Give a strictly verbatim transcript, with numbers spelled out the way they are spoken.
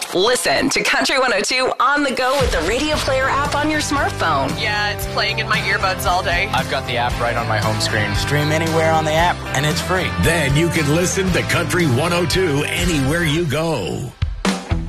Listen to Country one oh two on the go with the Radio Player app on your smartphone. Yeah, it's playing in my earbuds all day. I've got the app right on my home screen. Stream anywhere on the app, and it's free. Then you can listen to Country one oh two anywhere you go.